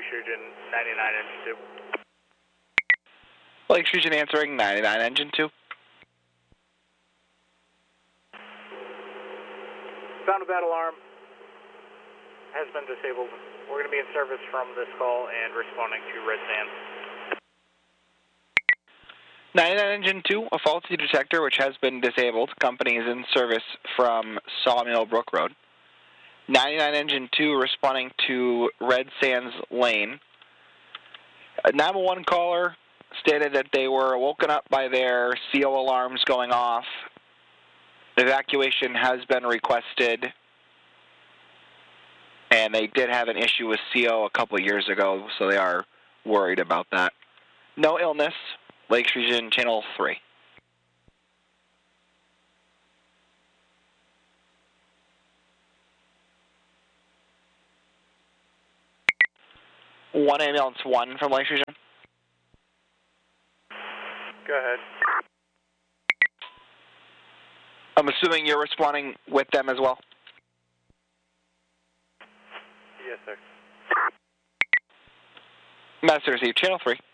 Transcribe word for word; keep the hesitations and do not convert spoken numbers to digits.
Region ninety-nine, engine two. Lakes Region answering, ninety-nine, engine two. Found a bad alarm. Has been disabled. We're going to be in service from this call and responding to Red Sands. ninety-nine, engine two, a faulty detector which has been disabled. Company is in service from Sawmill Brook Road. ninety-nine, engine two, responding to Red Sands Lane. A nine one one caller stated that they were woken up by their C O alarms going off. Evacuation has been requested, and they did have an issue with C O a couple of years ago, so they are worried about that. No illness. Lakes Region, Channel three. One ambulance one from Lakes Region. Go ahead. I'm assuming you're responding with them as well? Yes, sir. Master received, Channel three.